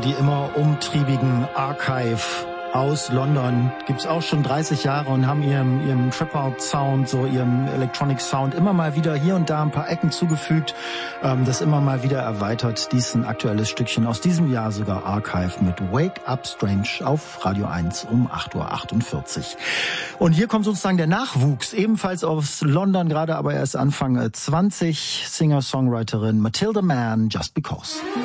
die immer umtriebigen Archive aus London. Gibt's auch schon 30 Jahre und haben ihrem Trip-Out-Sound, so ihrem Electronic-Sound immer mal wieder hier und da ein paar Ecken zugefügt, das immer mal wieder erweitert. Dies ist ein aktuelles Stückchen aus diesem Jahr, sogar Archive mit Wake Up Strange auf Radio 1 um 8:48 Uhr. Und hier kommt sozusagen der Nachwuchs, ebenfalls aus London, gerade aber erst Anfang 20, Singer-Songwriterin Matilda Mann, Just Because.